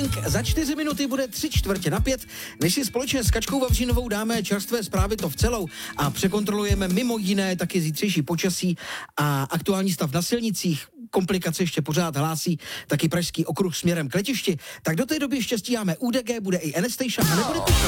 Trénink za 4 minuty bude 3/4 5. Než si společně s Kačkou Vavřínovou dáme čerstvé zprávy to v celou a překontrolujeme mimo jiné taky zítřejší počasí a aktuální stav na silnicích, komplikace ještě pořád hlásí taky pražský okruh směrem k letišti, tak do té doby ještě stíháme UDG, bude i Anastasia a nebude Kuška.